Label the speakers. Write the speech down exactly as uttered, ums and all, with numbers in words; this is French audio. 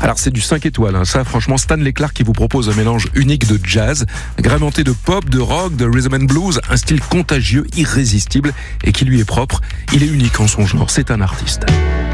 Speaker 1: Alors c'est du cinq étoiles, hein. Ça franchement, Stanley Clarke qui vous propose un mélange unique de jazz, agrémenté de pop, de rock, de rhythm and blues, un style contagieux, irrésistible et qui lui est propre. Il est unique en son genre, c'est un artiste.